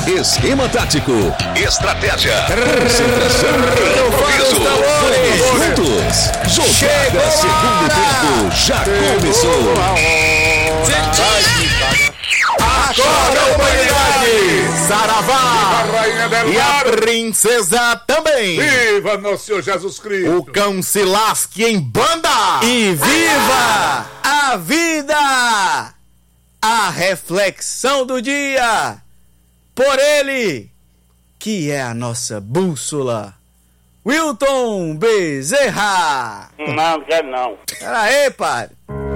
Esquema tático, estratégia, concentração e improviso. Juntos, jogada segundo tempo já começou. Acorda, humanidade! Saravá! E a princesa também! Viva nosso Senhor Jesus Cristo! O cão se lasque em banda! E viva a vida! A reflexão do dia! Por ele, que é a nossa bússola, Wilton Bezerra! Não, quero não. Pera aí, padre!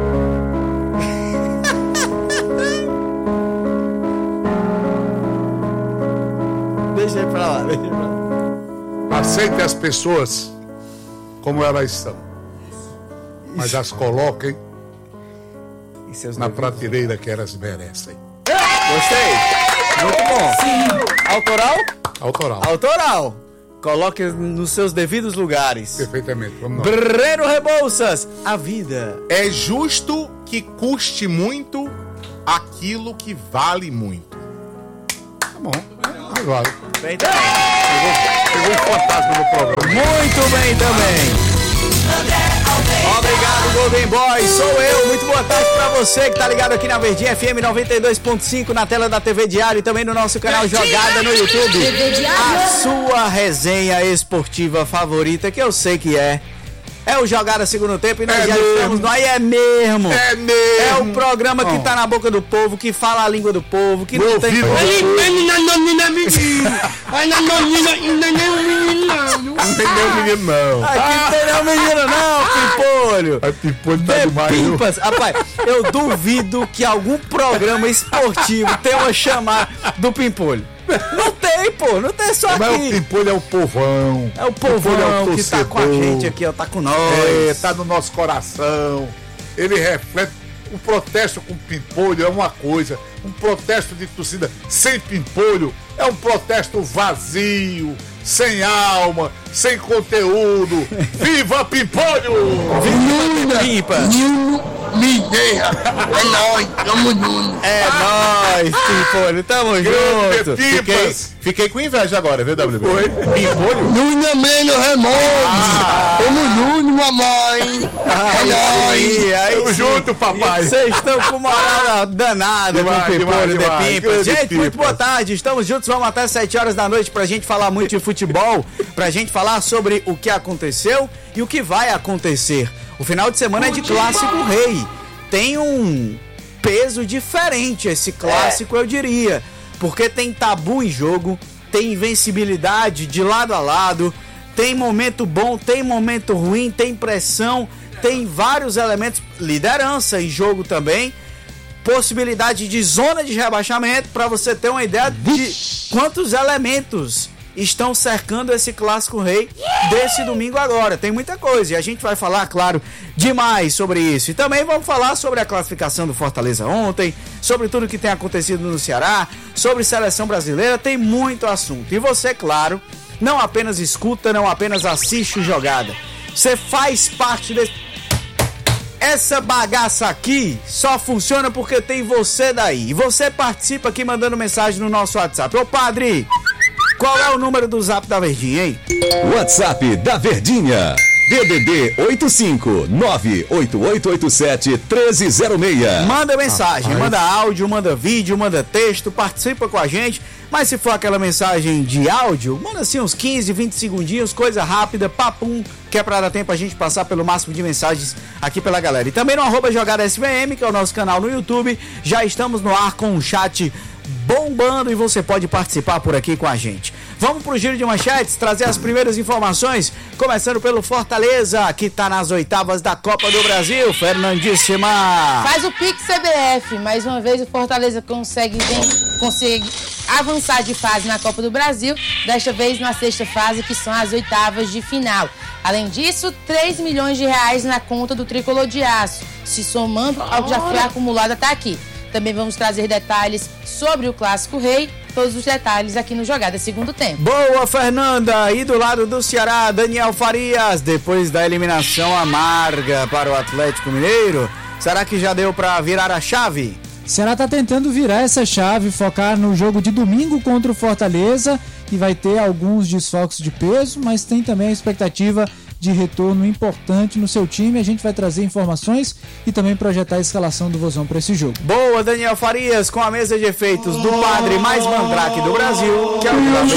Deixa ele pra lá, deixa ele pra lá. Aceite as pessoas como elas são, mas as coloquem na prateleira que elas merecem. Gostei! Muito bom! Autoral? Autoral. Autoral! Coloque nos seus devidos lugares. Perfeitamente, vamos lá. Breno Rebouças, a vida. É justo que custe muito aquilo que vale muito. Tá bom, agora. Bem também. Pegou o fantasma do programa. Muito bem também. Obrigado, Golden Boy. Sou eu. Muito boa tarde pra você que tá ligado aqui na Verdinha FM 92.5 na tela da TV Diário e também no nosso canal Jogada no YouTube. A sua resenha esportiva favorita, que eu sei que é o Jogada Segundo Tempo e nós já estamos no aí. É mesmo. É o programa que tá na boca do povo, que fala a língua do povo, que não tem... Não tem nenhum menino, não. Aqui não tem nenhum menino, não, Pimpolho. A Pimpolho tá demais, viu? Pimpas. Rapaz, eu duvido que algum programa esportivo tenha uma chamada do Pimpolho. Não tem, pô, não tem só Mas aqui. o Pimpolho é o povão. É o povão que tá com a gente aqui, ó, tá com nós. Tá no nosso coração. Ele reflete. O protesto com Pimpolho é uma coisa. Um protesto de torcida sem Pimpolho é um protesto vazio, sem alma, sem conteúdo. Viva Pimpolho! Viva Pimpas! Mineira, é nóis, tamo junto. É nóis, Pimpolho, tamo junto. Fiquei com inveja agora, viu, WB? Foi. Pimpolho? Nuna menos remoto. Tamo junto, mamãe. É nóis. Aí Tamo sim. junto, papai. Vocês estão com moral danada com Demais, o Pimpolho demais, de demais. Pimpas. Grande Gente, muito Pimpas. boa tarde. Estamos juntos, vamos até 7 horas da noite pra gente falar muito de futebol, pra gente falar sobre o que aconteceu e o que vai acontecer. O final de semana é de Clássico Rei. Tem um peso diferente esse clássico, eu diria. Porque tem tabu em jogo, tem invencibilidade de lado a lado, tem momento bom, tem momento ruim, tem pressão, tem vários elementos, liderança em jogo também, possibilidade de zona de rebaixamento, para você ter uma ideia de quantos elementos estão cercando esse Clássico Rei desse domingo agora. Tem muita coisa e a gente vai falar, claro, demais sobre isso. E também vamos falar sobre a classificação do Fortaleza ontem, sobre tudo que tem acontecido no Ceará, sobre seleção brasileira, tem muito assunto. E você, claro, não apenas escuta, não apenas assiste o Jogada. Você faz parte desse... Essa bagaça aqui só funciona porque tem você daí. E você participa aqui mandando mensagem no nosso WhatsApp. Ô, padre... Qual é o número do Zap da Verdinha, hein? WhatsApp da Verdinha. DDD 85988871306. Manda mensagem, manda áudio, manda vídeo, manda texto, participa com a gente. Mas se for aquela mensagem de áudio, manda assim uns 15, 20 segundinhos, coisa rápida, papum, que é pra dar tempo a gente passar pelo máximo de mensagens aqui pela galera. E também no @JogadaSVM, que é o nosso canal no YouTube, já estamos no ar com um chat bombando e você pode participar por aqui com a gente. Vamos pro giro de manchetes, trazer as primeiras informações, começando pelo Fortaleza, que tá nas oitavas da Copa do Brasil. Fernandíssima! Faz o Pix CBF, mais uma vez o Fortaleza consegue avançar de fase na Copa do Brasil, desta vez na sexta fase, que são as oitavas de final. Além disso, 3 milhões de reais na conta do Tricolor de Aço, se somando ao que já foi acumulado até aqui. Também vamos trazer detalhes sobre o Clássico Rei, todos os detalhes aqui no Jogada Segundo Tempo. Boa, Fernanda! E do lado do Ceará, Daniel Farias, depois da eliminação amarga para o Atlético Mineiro, será que já deu para virar a chave? Ceará está tentando virar essa chave, focar no jogo de domingo contra o Fortaleza, que vai ter alguns desfalques de peso, mas tem também a expectativa de retorno importante no seu time. A gente vai trazer informações e também projetar a escalação do Vozão para esse jogo. Boa, Daniel Farias, com a mesa de efeitos do padre mais mandrake do Brasil, que é o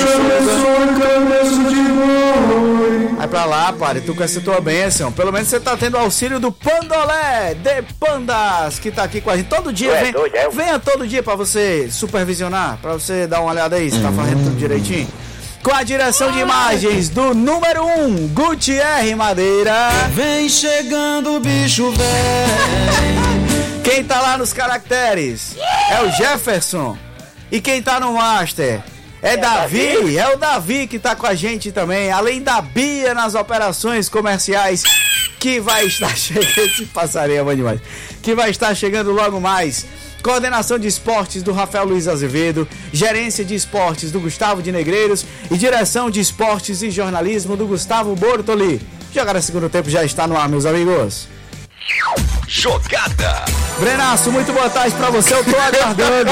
Vai pra lá, padre, tu com essa tua bênção. Pelo menos você tá tendo auxílio do Pandolé de Pandas, que tá aqui com a gente todo dia. Venha todo dia pra você supervisionar, pra você dar uma olhada aí, se tá fazendo tudo direitinho. Com a direção de imagens do número 1, Gutierre Madeira. Vem chegando o bicho velho. Quem tá lá nos caracteres é o Jefferson. E quem tá no master é Davi. É o Davi que tá com a gente também. Além da Bia nas operações comerciais, que vai estar chegando. Esse passarinho é bom demais. Que vai estar chegando logo mais. Coordenação de esportes do Rafael Luiz Azevedo, gerência de esportes do Gustavo de Negreiros e direção de esportes e jornalismo do Gustavo Bortoli. Jogar no segundo tempo já está no ar, meus amigos. Jogada. Brenaço, muito boa tarde pra você. Eu tô aguardando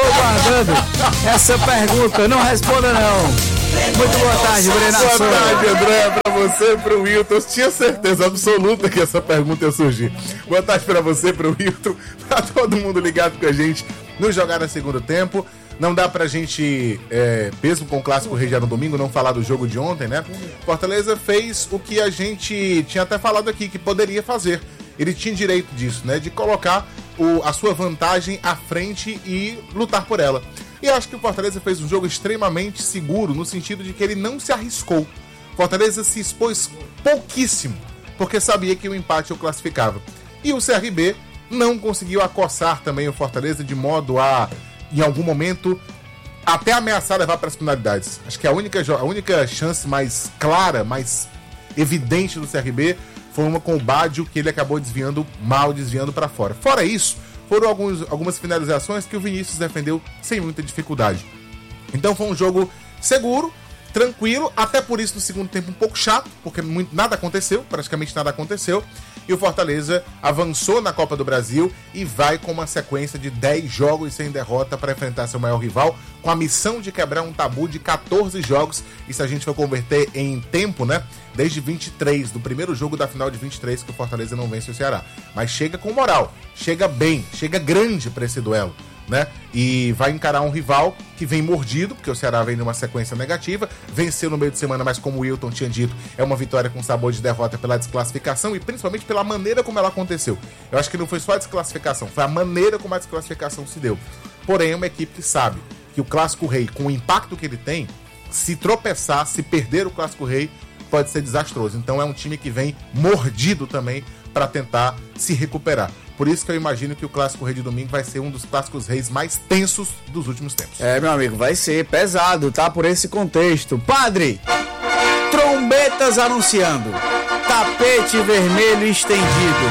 essa pergunta. Não responda não. Muito boa tarde, Brenaço. Boa tarde, André, pra você, pro Wilton. Eu tinha certeza absoluta que essa pergunta ia surgir. Boa tarde pra você, pro Wilton, pra todo mundo ligado com a gente no Jogar no Segundo Tempo. Não dá pra gente, mesmo com o Clássico Rei já no domingo, não falar do jogo de ontem, né? Fortaleza fez o que a gente tinha até falado aqui, que poderia fazer. Ele tinha direito disso, né? De colocar a sua vantagem à frente e lutar por ela. E acho que o Fortaleza fez um jogo extremamente seguro, no sentido de que ele não se arriscou. Fortaleza se expôs pouquíssimo, porque sabia que o empate o classificava. E o CRB não conseguiu acossar também o Fortaleza de modo a, em algum momento, até ameaçar levar para as penalidades. Acho que a única chance mais clara, mais evidente do CRB foi uma com o Bádio, que ele acabou desviando para fora. Fora isso, foram algumas finalizações que o Vinícius defendeu sem muita dificuldade. Então foi um jogo seguro, tranquilo, até por isso no segundo tempo um pouco chato, porque praticamente nada aconteceu, e o Fortaleza avançou na Copa do Brasil e vai com uma sequência de 10 jogos sem derrota para enfrentar seu maior rival, com a missão de quebrar um tabu de 14 jogos, e se a gente for converter em tempo, né, desde 23, do primeiro jogo da final de 23, que o Fortaleza não vence o Ceará. Mas chega com moral, chega bem, chega grande para esse duelo, né? E vai encarar um rival que vem mordido, porque o Ceará vem numa sequência negativa, venceu no meio de semana, mas como o Wilton tinha dito, é uma vitória com sabor de derrota pela desclassificação e principalmente pela maneira como ela aconteceu. Eu acho que não foi só a desclassificação, foi a maneira como a desclassificação se deu. Porém, é uma equipe que sabe que o Clássico Rei, com o impacto que ele tem, se tropeçar, se perder o Clássico Rei, pode ser desastroso. Então é um time que vem mordido também para tentar se recuperar. Por isso que eu imagino que o Clássico Rei de domingo vai ser um dos Clássicos Reis mais tensos dos últimos tempos. Meu amigo, vai ser pesado, tá? Por esse contexto. Padre, trombetas anunciando, tapete vermelho estendido.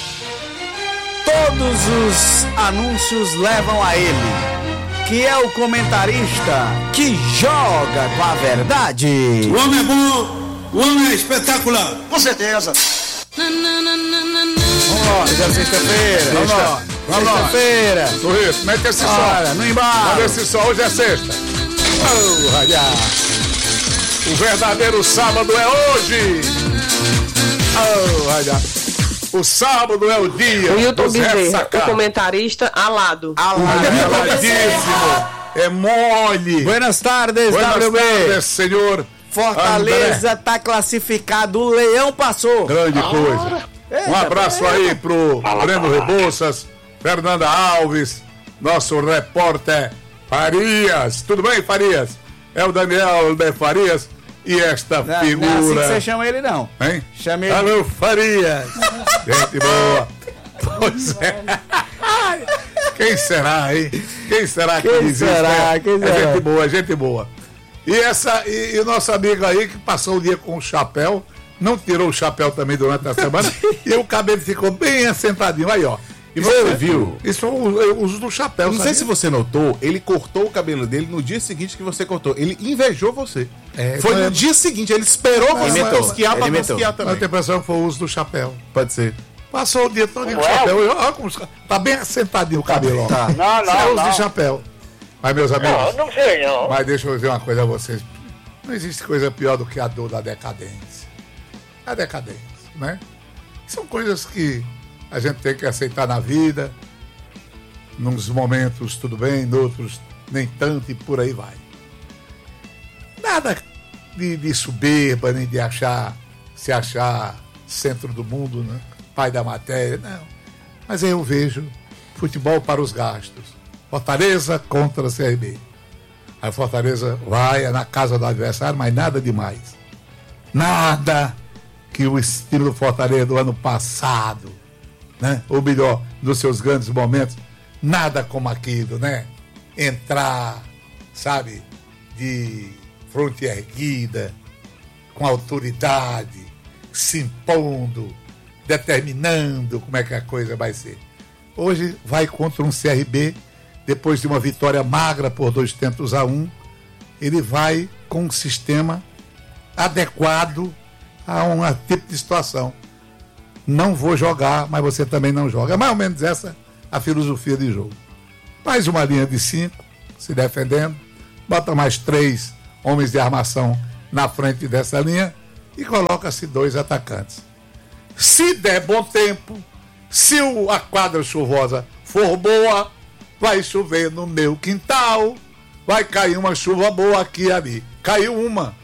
Todos os anúncios levam a ele, que é o comentarista que joga com a verdade. O homem é bom, o homem é espetacular. Com certeza. Vamos lá, já é sexta-feira. Vamos lá. Sexta-feira. Sorriso, mete esse sol. Bora, no embalo. Olha esse sol, hoje é sexta. O verdadeiro sábado é hoje. O sábado é o dia. O Wilton Bezerra, o comentarista alado. Aladíssimo. É mole. Buenas tardes, Buenas WB. tardes, senhor. Fortaleza André. tá classificado, o Leão passou. Grande coisa. Um abraço aí pro Breno Rebouças, Fernanda Alves, nosso repórter Farias. Tudo bem, Farias? É o Daniel de Farias e esta figura. Não é assim que você chama ele, não. Hein? Chama ele. Alô, Farias. Gente boa. Pois é. Quem será, hein? Quem será que existe? É gente boa. E o nosso amigo aí que passou o dia com o chapéu, não tirou o chapéu também durante a semana, e o cabelo ficou bem assentadinho. Aí, ó. E você viu? Isso foi o uso do chapéu. Não sei se você notou, ele cortou o cabelo dele no dia seguinte que você cortou. Ele invejou você. Foi no dia seguinte, ele esperou você tosquiar pra tosquiar também. Eu tenho a impressão que foi o uso do chapéu. Pode ser. Passou o dia todo de chapéu. Olha como tá bem assentadinho o cabelo. Tá. Não, de chapéu. Mas, meus amigos... Não sei, não. Mas deixa eu dizer uma coisa a vocês. Não existe coisa pior do que a dor da decadência. A decadência, né? São coisas que a gente tem que aceitar na vida. Nos momentos tudo bem, noutros nem tanto e por aí vai. Nada de soberba, nem de se achar centro do mundo, né? Pai da matéria, não. Mas aí eu vejo futebol para os gastos. Fortaleza contra a CRB. A Fortaleza vai na casa do adversário, mas nada demais. Nada que o estilo do Fortaleza do ano passado, né? Ou melhor, nos seus grandes momentos, nada como aquilo, né? Entrar, sabe, de fronte erguida, com autoridade, se impondo, determinando como é que a coisa vai ser. Hoje vai contra um CRB, depois de uma vitória magra por 2-1, ele vai com um sistema adequado a um tipo de situação. Não vou jogar, mas você também não joga. É mais ou menos essa a filosofia de jogo. Mais uma linha de 5, se defendendo, bota mais 3 homens de armação na frente dessa linha e coloca-se 2 atacantes. Se der bom tempo, se a quadra chuvosa for boa, vai chover no meu quintal, vai cair uma chuva boa aqui e ali. Caiu uma,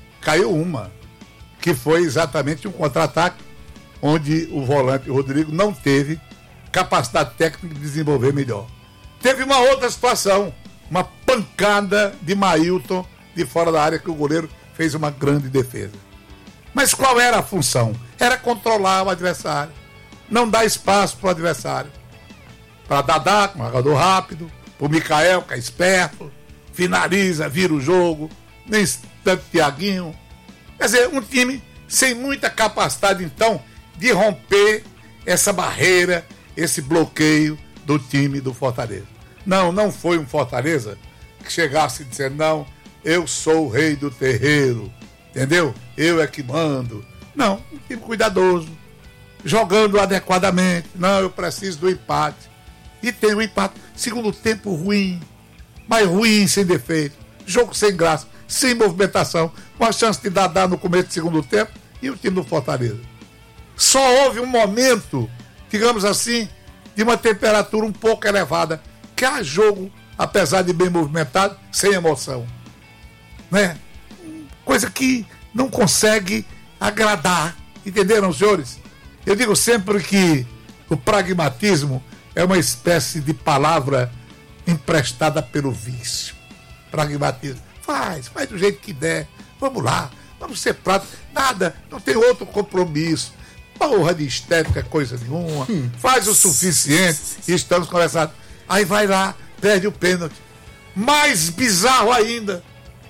que foi exatamente um contra-ataque, onde o volante Rodrigo não teve capacidade técnica de desenvolver melhor. Teve uma outra situação, uma pancada de Mailton de fora da área, que o goleiro fez uma grande defesa. Mas qual era a função? Era controlar o adversário, não dar espaço para o adversário. Para Dadá, um jogador rápido, para o Mikael, que é esperto, finaliza, vira o jogo, nem tanto Thiaguinho. Quer dizer, um time sem muita capacidade, então, de romper essa barreira, esse bloqueio do time do Fortaleza. Não foi um Fortaleza que chegasse e dissesse, não, eu sou o rei do terreiro, entendeu? Eu é que mando. Não, um time cuidadoso, jogando adequadamente. Não, eu preciso do empate. E tem o empate. Segundo tempo ruim, mas ruim sem defeito. Jogo sem graça, sem movimentação, com a chance de dar no começo do segundo tempo e o time do Fortaleza. Só houve um momento, digamos assim, de uma temperatura um pouco elevada, que há jogo, apesar de bem movimentado, sem emoção. Né? Coisa que não consegue agradar. Entenderam, senhores? Eu digo sempre que o pragmatismo é uma espécie de palavra emprestada pelo vício. Pragmatismo. Faz do jeito que der. Vamos lá, vamos ser práticos. Nada, não tem outro compromisso. Porra de estética, coisa nenhuma. Faz o suficiente e estamos conversados. Aí vai lá, perde o pênalti. Mais bizarro ainda.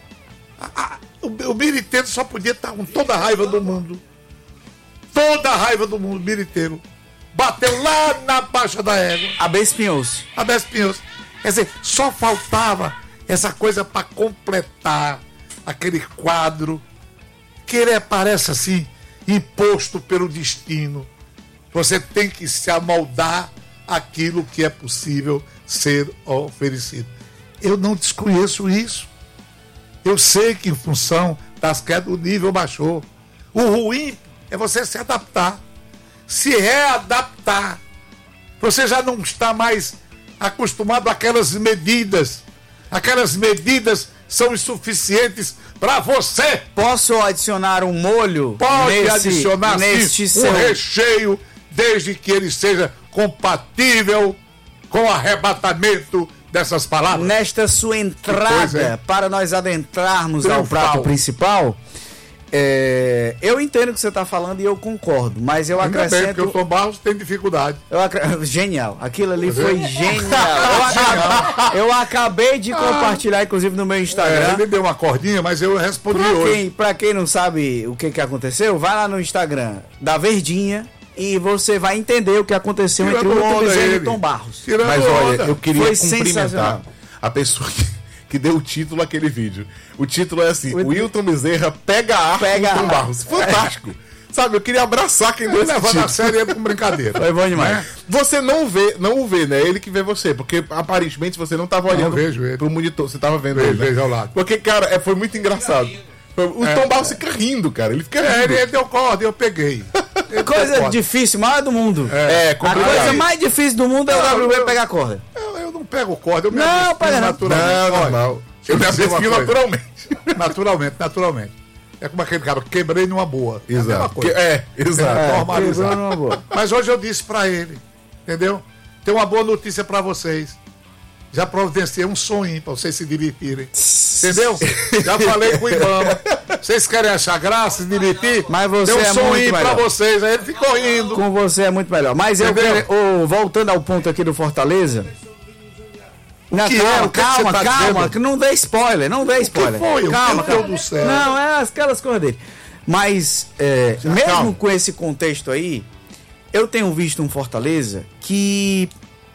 O Militeiro só podia estar com toda a raiva do mundo. Toda a raiva do mundo, Militeiro. Bateu lá na baixa da égua. Abespinhou-se. Quer dizer, só faltava essa coisa para completar aquele quadro que ele parece assim, imposto pelo destino. Você tem que se amoldar àquilo que é possível ser oferecido. Eu não desconheço isso. Eu sei que em função das quedas o nível baixou. O ruim é você se adaptar. Se readaptar. Você já não está mais acostumado àquelas medidas. Aquelas medidas são insuficientes para você. Posso adicionar um molho? Pode adicionar sim, um recheio, desde que ele seja compatível com o arrebatamento dessas palavras. Nesta sua entrada, para nós adentrarmos ao prato principal, eu entendo o que você está falando e eu concordo, mas eu acrescento... Ainda bem, porque o Tom Barros tem dificuldade. Genial, aquilo ali foi genial. Eu acabei de compartilhar, inclusive, no meu Instagram. Ele deu uma cordinha, mas eu respondi hoje. Pra quem não sabe o que aconteceu, vai lá no Instagram da Verdinha e você vai entender o que aconteceu entre o Wilton Bezerra e o Tom Barros. Mas olha, eu queria cumprimentar a pessoa que deu o título àquele vídeo. O título é assim, Wilton Bezerra pega a arma do Tom Barros. Fantástico. Sabe, eu queria abraçar quem deu esse Levando título. a sério ele com brincadeira. Foi bom demais. Você não o vê, né? Ele que vê você, porque aparentemente você não tava olhando vejo ele. pro monitor, você tava vendo ele, né? Vejo ao lado. Porque, cara, foi muito engraçado. O Tom Barros fica rindo, cara. Ele fica rindo. Ele deu corda e eu peguei. Ele Coisa deu corda. difícil, maior do mundo. É, A complicado. coisa mais difícil do mundo é o Não, WWE pegar corda. Eu não pego corda, eu me Não, avispio pega não. naturalmente. Não, Olha, normal. Eu me dizer uma avispio coisa. naturalmente. Naturalmente. É como aquele cara, quebrei numa boa. É a mesma Exato. coisa. Exato. Normalizar. quebrou numa boa. Mas hoje eu disse pra ele, entendeu? Tem uma boa notícia pra vocês. Já providenciei um sonho pra vocês se divertirem. Entendeu? Já falei com o Ibama. Vocês querem achar graça, se divertir? Mas você Tem um é sonho muito pra melhor. vocês. Aí ele ficou rindo. Com você é muito melhor. Mas eu Entendeu? quero, voltando ao ponto aqui do Fortaleza. Não, que é? O que que você tá calma, dizendo? que não dê spoiler, não dê spoiler. foi? Calma, Meu calma. Deus do céu. Não, é aquelas coisas dele. Mas, mesmo calma. com esse contexto aí, eu tenho visto um Fortaleza que,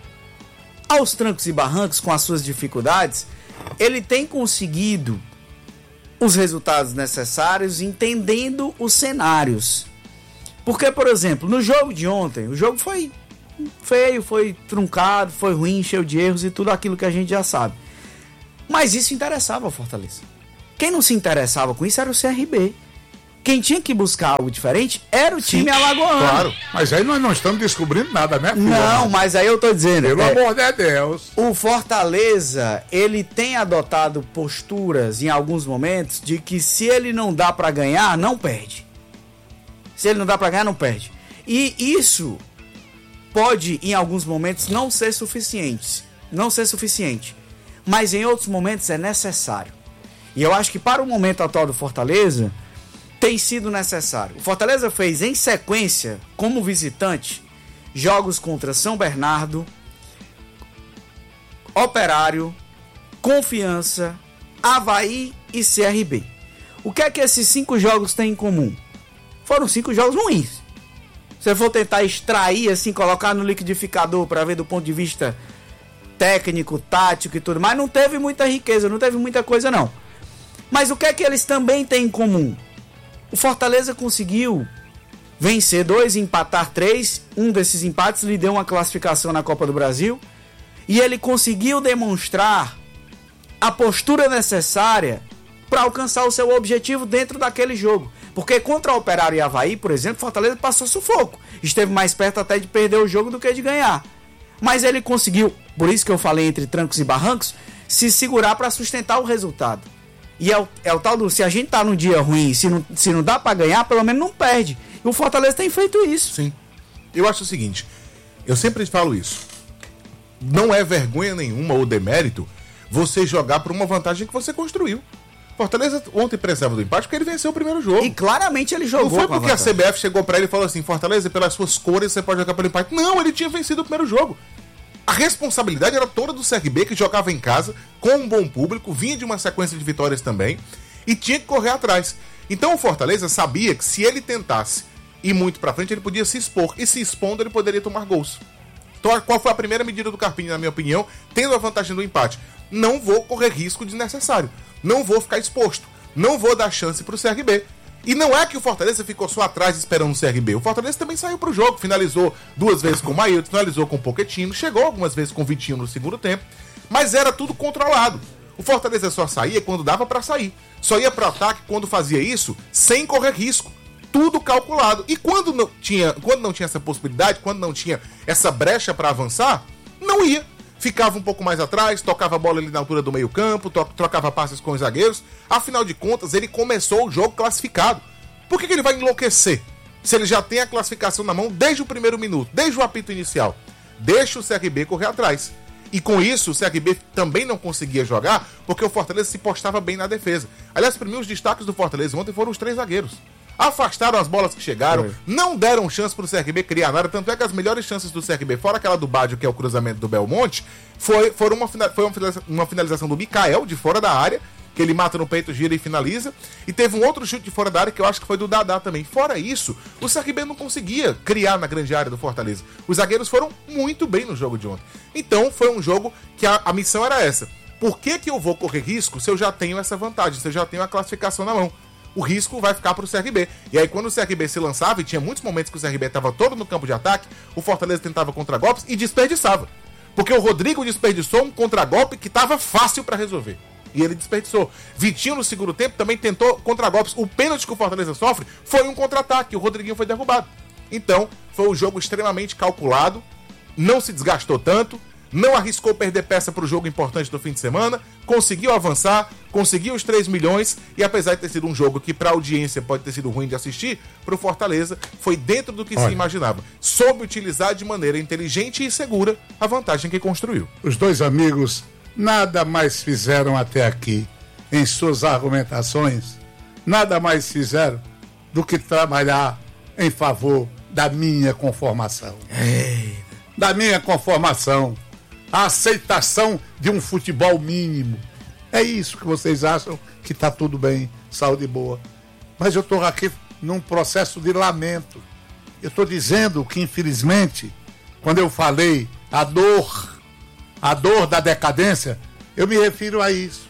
aos trancos e barrancos, com as suas dificuldades, ele tem conseguido os resultados necessários, entendendo os cenários. Porque, por exemplo, no jogo de ontem, o jogo foi feio, foi truncado, foi ruim, cheio de erros e tudo aquilo que a gente já sabe. Mas isso interessava ao Fortaleza. Quem não se interessava com isso era o CRB. Quem tinha que buscar algo diferente era o time alagoano. Claro. Mas aí nós não estamos descobrindo nada, né, filho? Não, mas aí eu tô dizendo. Pelo amor de Deus. O Fortaleza, ele tem adotado posturas em alguns momentos de que se ele não dá pra ganhar, não perde. Se ele não dá pra ganhar, não perde. E isso pode, em alguns momentos, não ser suficiente. Mas em outros momentos é necessário. E eu acho que para o momento atual do Fortaleza, tem sido necessário. O Fortaleza fez em sequência, como visitante, jogos contra São Bernardo, Operário, Confiança, Avaí e CRB. O que é que esses 5 jogos têm em comum? Foram 5 jogos ruins. Se eu for tentar extrair, assim, colocar no liquidificador para ver do ponto de vista técnico, tático e tudo, mas não teve muita riqueza, não teve muita coisa não. Mas o que é que eles também têm em comum? O Fortaleza conseguiu vencer 2 e empatar 3. Um desses empates lhe deu uma classificação na Copa do Brasil. E ele conseguiu demonstrar a postura necessária para alcançar o seu objetivo dentro daquele jogo. Porque contra o Operário e Avaí, por exemplo, Fortaleza passou sufoco. Esteve mais perto até de perder o jogo do que de ganhar. Mas ele conseguiu, por isso que eu falei entre trancos e barrancos, se segurar para sustentar o resultado. E é o tal do, se a gente tá num dia ruim, se não dá pra ganhar, pelo menos não perde. E o Fortaleza tem feito isso. Sim. Eu acho o seguinte, eu sempre falo isso. Não é vergonha nenhuma ou demérito você jogar por uma vantagem que você construiu. Fortaleza ontem precisava do empate porque ele venceu o primeiro jogo. E claramente ele jogou. Não foi com a porque a vantagem. CBF chegou pra ele e falou assim, Fortaleza, pelas suas cores você pode jogar pelo empate. Não, ele tinha vencido o primeiro jogo. A responsabilidade era toda do CRB, que jogava em casa, com um bom público, vinha de uma sequência de vitórias também, e tinha que correr atrás. Então o Fortaleza sabia que se ele tentasse ir muito pra frente, ele podia se expor, e se expondo ele poderia tomar gols. Então qual foi a primeira medida do Carpini, na minha opinião, tendo a vantagem do empate? Não vou correr risco desnecessário, não vou ficar exposto, não vou dar chance pro CRB. E não é que o Fortaleza ficou só atrás esperando o CRB. O Fortaleza também saiu pro jogo. Finalizou 2 vezes com o Maílton, finalizou com o Pochettino, chegou algumas vezes com o Vitinho no segundo tempo. Mas era tudo controlado. O Fortaleza só saía quando dava pra sair. Só ia pro ataque quando fazia isso sem correr risco. Tudo calculado. E quando não tinha essa possibilidade, quando não tinha essa brecha pra avançar, não ia. Ficava um pouco mais atrás, tocava a bola ali na altura do meio campo, trocava passes com os zagueiros. Afinal de contas, ele começou o jogo classificado. Por que ele vai enlouquecer? Se ele já tem a classificação na mão desde o primeiro minuto, desde o apito inicial. Deixa o CRB correr atrás. E com isso, o CRB também não conseguia jogar, porque o Fortaleza se postava bem na defesa. Aliás, para mim, os destaques do Fortaleza ontem foram os 3 zagueiros. Afastaram as bolas que chegaram, não deram chance pro CRB criar nada, tanto é que as melhores chances do CRB, fora aquela do Bádio, que é o cruzamento do Belmonte, foi uma finalização do Mikael, de fora da área, que ele mata no peito, gira e finaliza, e teve um outro chute de fora da área, que eu acho que foi do Dadá também. Fora isso, o CRB não conseguia criar na grande área do Fortaleza. Os zagueiros foram muito bem no jogo de ontem. Então, foi um jogo que a missão era essa. Por que eu vou correr risco se eu já tenho essa vantagem, se eu já tenho a classificação na mão? o risco vai ficar pro CRB. E aí quando o CRB se lançava, e tinha muitos momentos que o CRB estava todo no campo de ataque, o Fortaleza tentava contragolpes e desperdiçava. Porque o Rodrigo desperdiçou um contragolpe que estava fácil para resolver. E ele desperdiçou. Vitinho no segundo tempo também tentou contragolpes. O pênalti que o Fortaleza sofre foi um contra-ataque. O Rodriguinho foi derrubado. Então, foi um jogo extremamente calculado. Não se desgastou tanto. Não arriscou perder peça para o jogo importante do fim de semana. Conseguiu avançar. Conseguiu os 3 milhões. E apesar de ter sido um jogo que para a audiência pode ter sido ruim de assistir, para o Fortaleza foi dentro do que se imaginava. Soube utilizar de maneira inteligente e segura a vantagem que construiu. Os dois amigos nada mais fizeram até aqui em suas argumentações, nada mais fizeram do que trabalhar em favor da minha conformação. Da minha conformação. A aceitação de um futebol mínimo. É isso que vocês acham que está tudo bem, saúde boa. Mas eu estou aqui num processo de lamento. Eu estou dizendo que, infelizmente, quando eu falei a dor da decadência, eu me refiro a isso.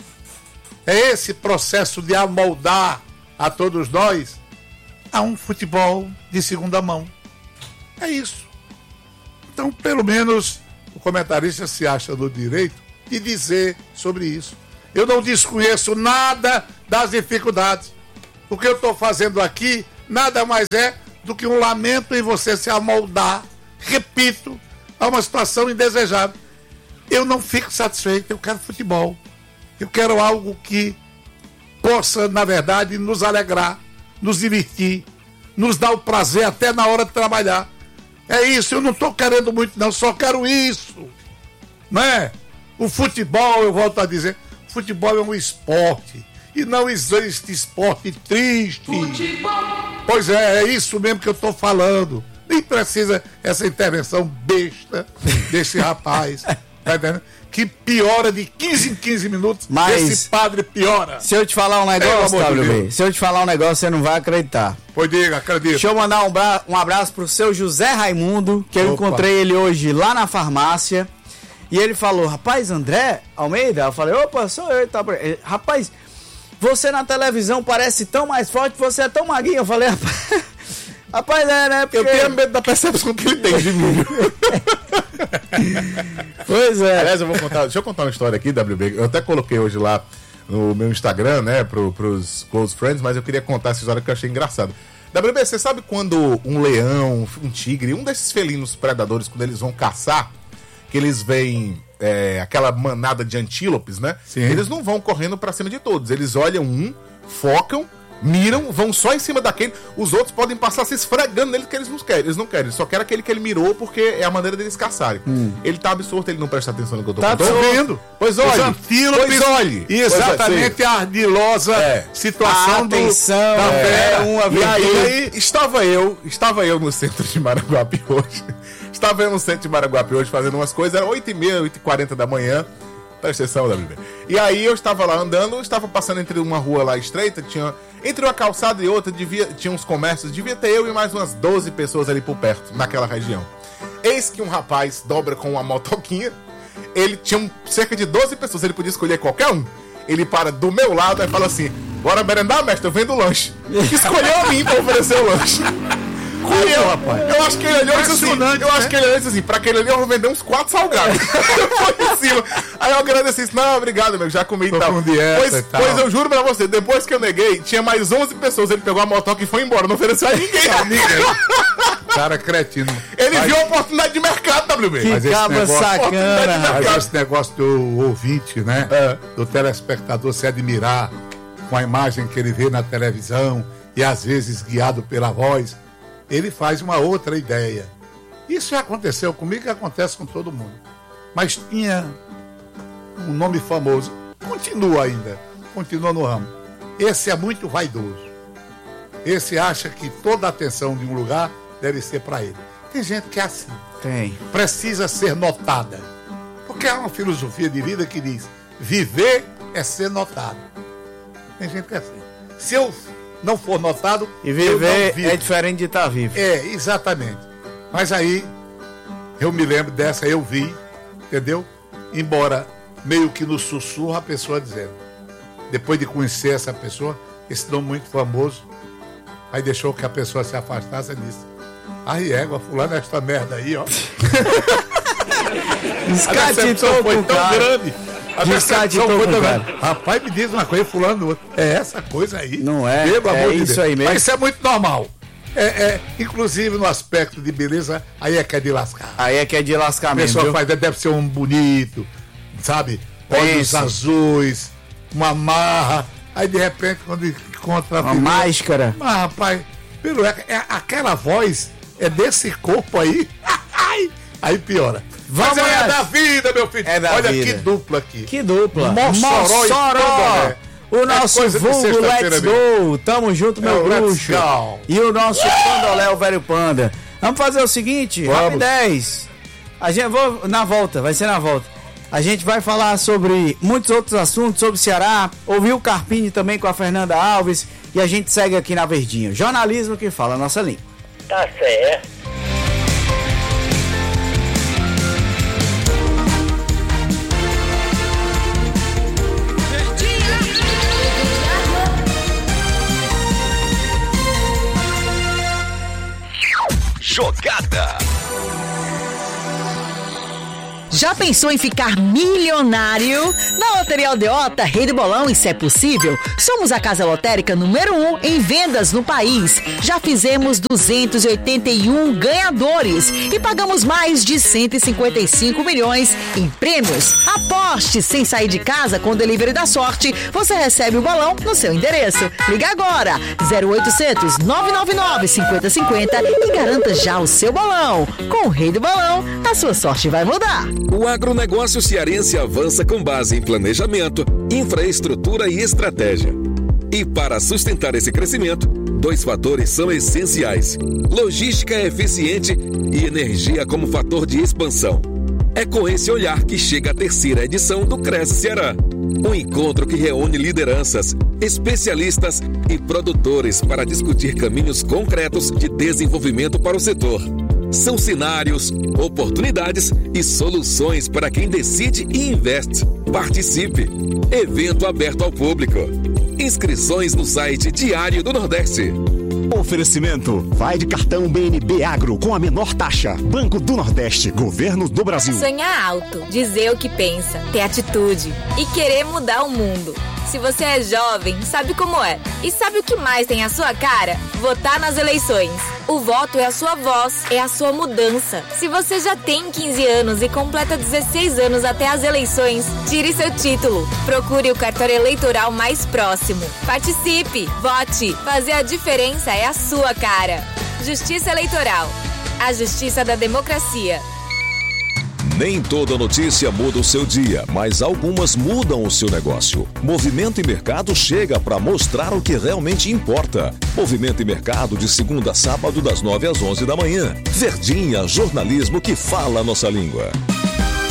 É esse processo de amoldar a todos nós a um futebol de segunda mão. É isso. Então, pelo menos, o comentarista se acha no direito de dizer sobre isso. Eu não desconheço nada das dificuldades. O que eu estou fazendo aqui nada mais é do que um lamento em você se amoldar, repito, a uma situação indesejável. Eu não fico satisfeito, eu quero futebol. Eu quero algo que possa, na verdade, nos alegrar, nos divertir, nos dar o prazer até na hora de trabalhar. É isso, eu não estou querendo muito não, só quero isso. Não é? O futebol, eu volto a dizer, futebol é um esporte. E não existe esporte triste. Futebol. Pois é isso mesmo que eu estou falando. Nem precisa essa intervenção besta desse rapaz. Tá entendendo? Que piora de 15 em 15 minutos. Mas esse padre piora. Se eu te falar um negócio, WB, se eu te falar um negócio, você não vai acreditar. Pois diga, acredito. Deixa eu mandar um abraço pro seu José Raimundo, que eu encontrei ele hoje lá na farmácia. E ele falou, rapaz, André Almeida? Eu falei, opa, sou eu. Tá, rapaz, você na televisão parece tão mais forte, você é tão magrinho. Eu falei, rapaz, né? Porque... Eu tenho medo da percepção que ele tem de mim. Pois é. Aliás, deixa eu contar uma história aqui, WB. Eu até coloquei hoje lá no meu Instagram, né, pros Close Friends, mas eu queria contar essa história que eu achei engraçada. WB, você sabe quando um leão, um tigre, um desses felinos predadores, quando eles vão caçar, que eles veem aquela manada de antílopes, né? Sim. Eles não vão correndo pra cima de todos. Eles olham focam, miram, vão só em cima daquele. Os outros podem passar se esfregando nele, que eles não querem. Eles só querem aquele que ele mirou, porque é a maneira deles caçarem. Ele tá absorto, ele não presta atenção no que eu tô vendo. Pois olhe. Os antílopes, olhe. E exatamente a ardilosa situação da fera. E aí, estava eu no centro de Maraguape hoje. Estava eu no centro de Maraguape hoje fazendo umas coisas, era 8h30, 8h40 da manhã. Presta atenção, WB. E aí eu estava lá andando, eu estava passando entre uma rua lá estreita, entre uma calçada e outra, tinha uns comércios, devia ter eu e mais umas 12 pessoas ali por perto, naquela região. Eis que um rapaz dobra com uma motoquinha, ele tinha cerca de 12 pessoas, ele podia escolher qualquer um. Ele para do meu lado e fala assim, bora merendar, mestre, eu vendo lanche. Escolheu a mim para oferecer o lanche. Eu acho que ele olhou e disse assim, pra aquele ali eu vou vender uns 4 salgados. Foi em cima. Aí eu agradeci, não, obrigado, meu, já comi e tal. Pois eu juro pra você, depois que eu neguei, tinha mais 11 pessoas, ele pegou a motoca e foi embora, não ofereceu a ninguém. Cara cretino. Ele viu a oportunidade de mercado, WB. Que caba sacana. Mas esse negócio do ouvinte, né? Do telespectador se admirar com a imagem que ele vê na televisão e às vezes guiado pela voz, ele faz uma outra ideia. Isso já aconteceu comigo e acontece com todo mundo. Mas tinha um nome famoso. Continua no ramo. Esse é muito vaidoso. Esse acha que toda a atenção de um lugar deve ser para ele. Tem gente que é assim. Tem. Precisa ser notada. Porque há uma filosofia de vida que diz, viver é ser notado. Tem gente que é assim. Se eu não for notado, e viver é diferente de estar vivo. É, exatamente. Mas aí, eu me lembro dessa, eu vi, entendeu? Embora meio que no sussurro a pessoa dizendo. Depois de conhecer essa pessoa, esse nome muito famoso. Aí deixou que a pessoa se afastasse e disse: ai, égua, fulano é esta merda aí, ó. A decepção foi tão grande. A decepção foi tão grande. Rapaz, me diz uma coisa, fulano, é essa coisa aí? Não é? Pelo amor de Deus. Isso aí mesmo. Mas isso é muito normal. Inclusive no aspecto de beleza, aí é que é de lascar. Aí é que é de lascar mesmo. A pessoa faz, deve ser um bonito, sabe? Olhos azuis, uma marra. Aí de repente, quando encontra uma máscara. Mas rapaz, aquela voz é desse corpo aí. Aí piora. Vamos, mas é da vida, meu filho. É da Olha vida. Que dupla aqui. Que dupla. Mossoró. O nosso vulgo Let's Go. Tamo junto, meu bruxo. E o nosso Pandolé, o velho Panda. Vamos fazer o seguinte, rapidez. A gente vai ser na volta. A gente vai falar sobre muitos outros assuntos, sobre o Ceará. Ouvir o Carpini também com a Fernanda Alves. E a gente segue aqui na Verdinha. Jornalismo que fala a nossa língua. Tá certo. Jogada. Já pensou em ficar milionário? Na Loteria Aldeota, Rei do Bolão e Se é Possível, somos a casa lotérica número 1 em vendas no país. Já fizemos 281 ganhadores e pagamos mais de 155 milhões em prêmios. Aposte sem sair de casa com o Delivery da Sorte. Você recebe o bolão no seu endereço. Liga agora, 0800 999 5050 e garanta já o seu bolão. Com o Rei do Bolão, a sua sorte vai mudar. O agronegócio cearense avança com base em planejamento, infraestrutura e estratégia. E para sustentar esse crescimento, 2 fatores são essenciais: logística eficiente e energia como fator de expansão. É com esse olhar que chega a 3ª edição do Cresce Ceará. Um encontro que reúne lideranças, especialistas e produtores para discutir caminhos concretos de desenvolvimento para o setor. São cenários, oportunidades e soluções para quem decide e investe. Participe! Evento aberto ao público. Inscrições no site Diário do Nordeste. Oferecimento: vai de cartão BNB Agro com a menor taxa. Banco do Nordeste, Governo do Brasil. Sonhar alto, dizer o que pensa, ter atitude e querer mudar o mundo. Se você é jovem, sabe como é. E sabe o que mais tem a sua cara? Votar nas eleições. O voto é a sua voz, é a sua mudança. Se você já tem 15 anos e completa 16 anos até as eleições, tire seu título. Procure o cartório eleitoral mais próximo. Participe, vote. Fazer a diferença é a sua cara. Justiça Eleitoral. A justiça da democracia. Nem toda notícia muda o seu dia, mas algumas mudam o seu negócio. Movimento e Mercado chega para mostrar o que realmente importa. Movimento e Mercado de segunda a sábado das 9 às 11 da manhã. Verdinha, jornalismo que fala a nossa língua.